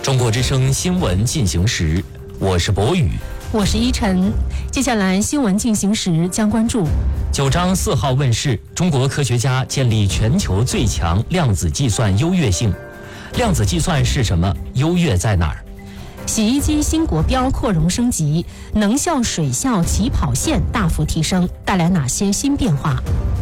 中国之声新闻进行时，我是博宇， 我是依晨。接下来新闻进行时将关注 9章4号问世，中国科学家建立全球最强量子计算优越性。量子计算是什么？优越在哪儿？ 洗衣机新国标扩容升级，能效水效起跑线大幅提升，带来哪些新变化？